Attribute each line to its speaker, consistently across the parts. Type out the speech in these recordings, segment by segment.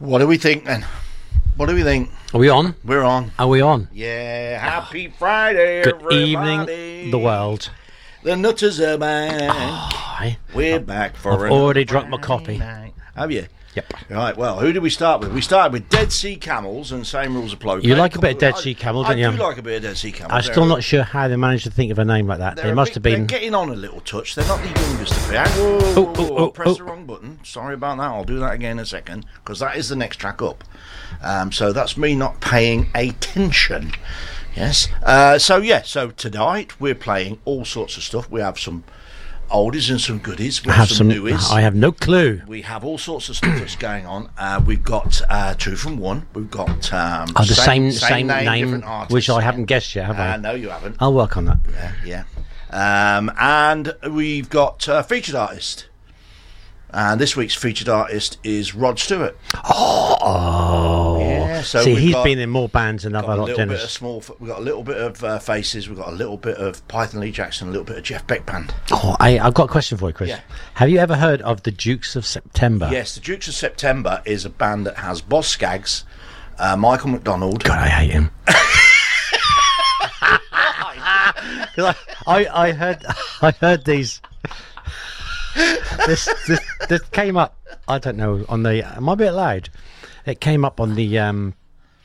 Speaker 1: What do we think then? What do we think?
Speaker 2: Are we on?
Speaker 1: We're on.
Speaker 2: Are we on?
Speaker 1: Yeah. Happy Friday,
Speaker 2: Good
Speaker 1: everybody.
Speaker 2: evening, the world.
Speaker 1: The Nutters are back.
Speaker 2: Hi.
Speaker 1: We're back for
Speaker 2: I've already drunk my coffee.
Speaker 1: night. Have you?
Speaker 2: Yep.
Speaker 1: Right, well, who did we start with? We started with Dead Sea Camels and Same Rules Apply.
Speaker 2: You like a bit of Dead Sea Camel, don't you?
Speaker 1: I do like a bit of Dead Sea Camels.
Speaker 2: I'm still not sure how they managed to think of a name like that. They must have been...
Speaker 1: They're getting on a little touch. They're not the youngest of it. Whoa, press the wrong button. Sorry about that. I'll do that again in a second, because that is the next track up. So that's me not paying attention. Yes. So tonight we're playing all sorts of stuff. We have some oldies and some goodies. We have some newies.
Speaker 2: I have no clue.
Speaker 1: We have all sorts of stuff that's going on. We've got two from one. We've got
Speaker 2: the same name
Speaker 1: different artists,
Speaker 2: which I haven't guessed yet, have I?
Speaker 1: No, you haven't.
Speaker 2: I'll work on that.
Speaker 1: Yeah. And we've got featured artist. And this week's featured artist is Rod Stewart.
Speaker 2: Oh.
Speaker 1: Yeah, so
Speaker 2: see, he's been in more bands than I've had.
Speaker 1: We've got a little bit of Faces, we've got a little bit of Python Lee Jackson, a little bit of Jeff Beck Band.
Speaker 2: Oh, I've got a question for you, Chris.
Speaker 1: Yeah.
Speaker 2: Have you ever heard of the Dukes of September?
Speaker 1: Yes, the Dukes of September is a band that has Boz Scaggs, Michael McDonald.
Speaker 2: God, I hate him. I heard these. This came up. I don't know on the. Am I a bit loud? It came up on the on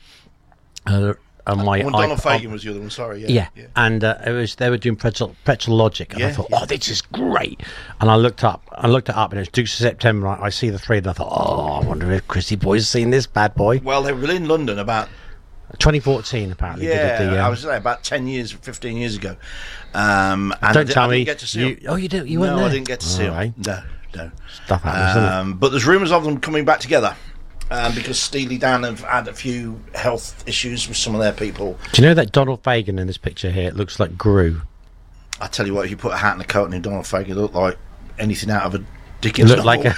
Speaker 2: my.
Speaker 1: Donald Fagen was the other one. Sorry.
Speaker 2: Yeah. And it was they were doing Pretzel Logic, and I thought, oh, this is great. And I looked it up, and it was Dukes of September. I see the three, and I thought, oh, I wonder if Chrissy Boy's seen this bad boy.
Speaker 1: Well, they were in London about
Speaker 2: 2014, apparently.
Speaker 1: Yeah, I was there about 15 years ago. And
Speaker 2: don't tell me.
Speaker 1: I didn't get to see them.
Speaker 2: Oh, you didn't? You weren't there?
Speaker 1: No, I didn't get to see them.
Speaker 2: Right.
Speaker 1: No.
Speaker 2: Stuff happens, doesn't it?
Speaker 1: But there's rumours of them coming back together because Steely Dan have had a few health issues with some of their people.
Speaker 2: Do you know that Donald Fagen in this picture here? It looks like Gru.
Speaker 1: I tell you what, if you put a hat and a coat on Donald Fagen, look like anything out of a Dickens novel.
Speaker 2: Like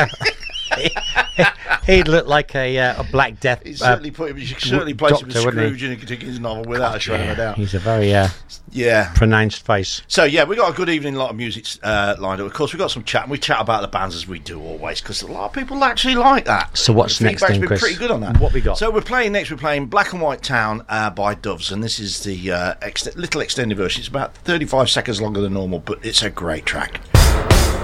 Speaker 2: he'd look like a Black Death.
Speaker 1: You certainly place him as Scrooge in a Dickens novel without a shadow of a doubt.
Speaker 2: He's a very pronounced face.
Speaker 1: So we got a good evening, a lot of music lined up. Of course, we got some chat, and we chat about the bands as we do always, because a lot of people actually like that.
Speaker 2: So what's next then, Chris?
Speaker 1: Feedback's been pretty good on that.
Speaker 2: What we got?
Speaker 1: So we're playing Black and White Town by Doves, and this is the little extended version. It's about 35 seconds longer than normal, but it's a great track.